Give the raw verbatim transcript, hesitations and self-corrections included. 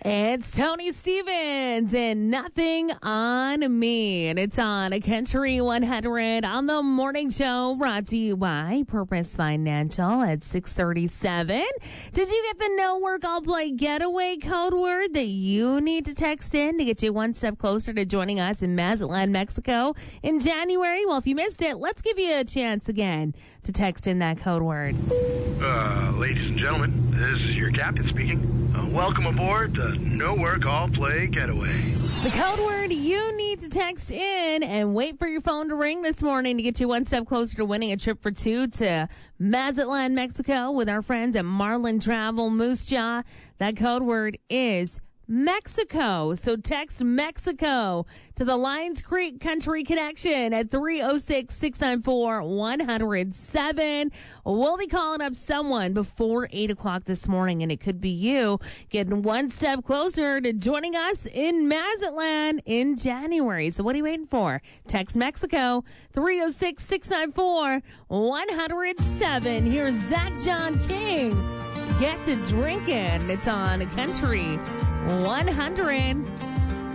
It's Tony Stevens and Nothing on Me. And it's on a Country one hundred on the morning show, brought to you by Purpose Financial at six thirty-seven. Did you get the no work, all play getaway code word that you need to text in to get you one step closer to joining us in Mazatlan, Mexico in January? Well, if you missed it, let's give you a chance again to text in that code word. Uh, ladies and gentlemen, this is your captain speaking. Uh, welcome aboard the No Work All Play Getaway. The code word you need to text in and wait for your phone to ring this morning to get you one step closer to winning a trip for two to Mazatlan, Mexico with our friends at Marlin Travel Moose Jaw. That code word is Mexico. So text Mexico to the Lions Creek Country Connection at three oh six, six nine four, one oh seven. We'll be calling up someone before eight o'clock this morning, and it could be you getting one step closer to joining us in Mazatlan in January. So what are you waiting for? Text Mexico, three oh six, six nine four, one oh seven. Here's Zach John King. Get to drinking. It's on Country one hundred.